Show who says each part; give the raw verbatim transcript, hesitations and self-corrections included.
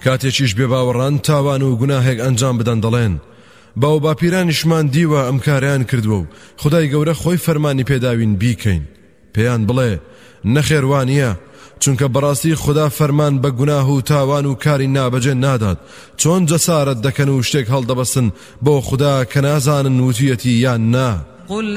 Speaker 1: کاتێکیش بێباوەڕان تاوان و گوناهێک ئەنجام بدەن دەڵێن باو باپیرانیشمان دیوە ئەم کاریان کردووە و خدای گەورە خۆی فەرمانی پێداوین بیکەین. پێیان بڵێ نەخێوانیە، چونکە بەڕاستی خدا فەرمان بە گوناه و تاوان و کاری نابەجێ نادات. چۆن جەسارەت دەکەن و شتێک هەڵدەبەستن بۆ خدا کە نازانن وتویەتی یان نا.